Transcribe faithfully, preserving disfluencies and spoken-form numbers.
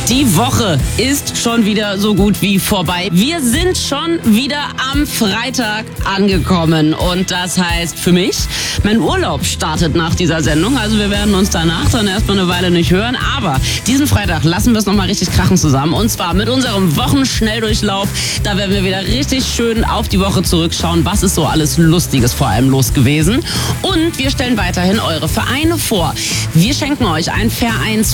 Die Woche ist schon wieder so gut wie vorbei. Wir sind schon wieder am Freitag angekommen. Und das heißt für mich, mein Urlaub startet nach dieser Sendung. Also wir werden uns danach dann erstmal eine Weile nicht hören. Aber diesen Freitag lassen wir es nochmal richtig krachen zusammen. Und zwar mit unserem Wochenschnelldurchlauf. Da werden wir wieder richtig schön auf die Woche zurückschauen. Was ist so alles Lustiges vor allem los gewesen. Und wir stellen weiterhin eure Vereine vor. Wir schenken euch ein Vereins